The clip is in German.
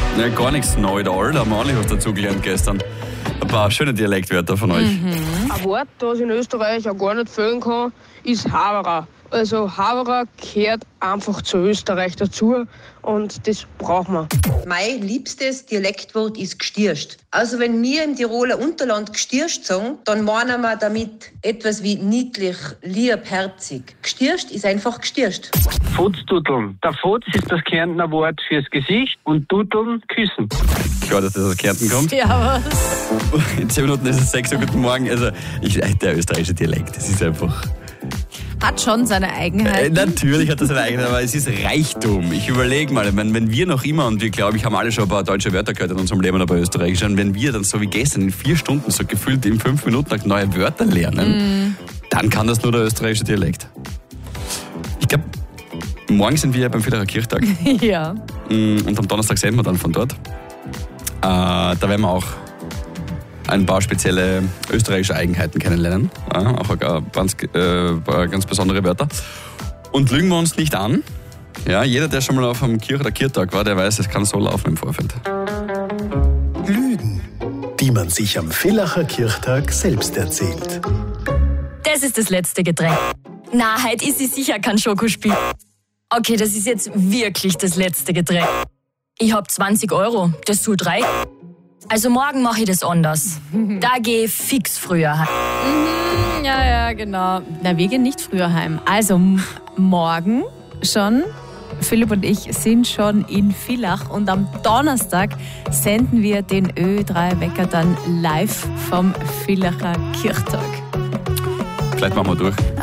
Ja, gar nichts neu da, da haben wir ordentlich was dazugelernt gestern. Ein paar schöne Dialektwörter von euch. Ein Wort, das in Österreich auch gar nicht fehlen kann, ist Haberer. Also Haberer gehört einfach zu Österreich dazu und das brauchen wir. Mein liebstes Dialektwort ist gstierscht. Also wenn wir im Tiroler Unterland gstierscht sagen, dann meinen wir damit etwas wie niedlich, lieb, herzig. Gstierscht ist einfach gstierscht. Futzdudeln. Der Futz ist das Kärntner Wort fürs Gesicht und Dudeln küssen. Klar, dass das aus Kärnten kommt. Ja, was? In 10 Minuten ist es 6 Uhr, guten Morgen. Also, der österreichische Dialekt, das ist einfach... Hat schon seine Eigenheiten. Natürlich hat das seine eigene, aber es ist Reichtum. Ich überlege mal, wenn wir noch immer, und wir glaube ich haben alle schon ein paar deutsche Wörter gehört in unserem Leben, aber österreichisch, und wenn wir dann so wie gestern in 4 Stunden so gefühlt in 5 Minuten lang neue Wörter lernen, dann kann das nur der österreichische Dialekt. Ich glaube, morgen sind wir beim Villacher Kirchtag. Ja. Und am Donnerstag sehen wir dann von dort. Da werden wir auch ein paar spezielle österreichische Eigenheiten kennenlernen. Ja, auch ganz besondere Wörter. Und lügen wir uns nicht an. Ja, jeder, der schon mal auf einem Kirchtag war, der weiß, es kann so laufen im Vorfeld. Lügen, die man sich am Villacher Kirchtag selbst erzählt. Das ist das letzte Getränk. Na, heute ist es sicher kein Schokospiel. Okay, das ist jetzt wirklich das letzte Getränk. Ich hab 20 €, das tut 3. Also morgen mache ich das anders. Da gehe ich fix früher heim. Ja, genau. Na, wir gehen nicht früher heim. Also morgen schon. Philipp und ich sind schon in Villach und am Donnerstag senden wir den Ö3-Wecker dann live vom Villacher Kirchtag. Vielleicht machen wir durch.